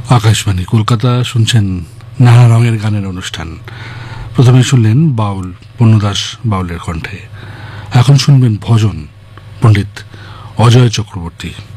আকাশবাণী কলকাতা, শুনছেন নানা রঙের গানের অনুষ্ঠান। প্রথমে শুনলেন বাউল পূর্ণদাস বাউলের কণ্ঠে। এখন শুনবেন ভজন পণ্ডিত অজয় চক্রবর্তী।